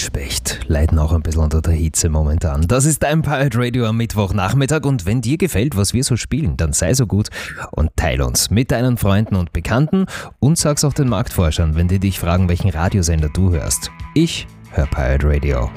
Specht leiden auch ein bisschen unter der Hitze momentan. Das ist dein Pirate Radio am Mittwochnachmittag und wenn dir gefällt, was wir so spielen, dann sei so gut und teile uns mit deinen Freunden und Bekannten und sag's auch den Marktforschern, wenn die dich fragen, welchen Radiosender du hörst. Ich höre Pirate Radio.